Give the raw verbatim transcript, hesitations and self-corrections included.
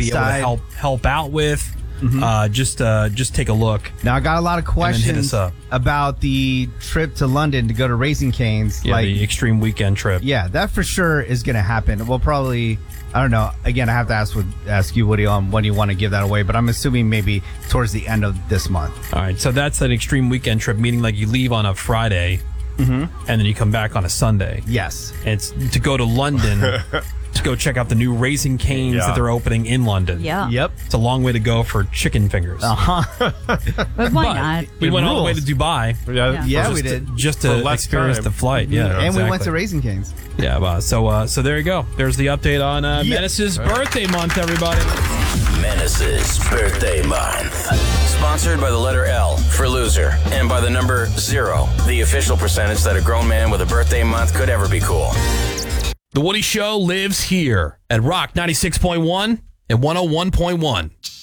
be able to side. help help out with. Mhm. Uh, just uh, just take a look. Now I got a lot of And then hit questions us up. about the trip to London to go to Raising Cane's. Yeah, like the extreme weekend trip. Yeah, that for sure is going to happen. We'll probably, I don't know. Again, I have to ask with, ask you, Woody, on when you want to give that away. But I'm assuming maybe towards the end of this month. All right, so that's an extreme weekend trip, meaning like you leave on a Friday, Mhm. and then you come back on a Sunday. Yes. And it's to go to London to go check out the new Raising Cane's Yeah. that they're opening in London. Yeah. Yep. It's a long way to go for chicken fingers. Uh huh. But why But not? we It went all the way to rules. Dubai. Yeah, Yeah, for we just- did. Just For to less experience time. the flight. Yeah, Yeah. And we went exactly. to Raising Cane's. Yeah, well, so uh, so there you go. There's the update on uh, Yeah. Menace's birthday month, everybody. Menace's birthday month. Sponsored by the letter L for loser and by the number zero, the official percentage that a grown man with a birthday month could ever be cool. The Woody Show lives here at Rock ninety-six point one and one oh one point one.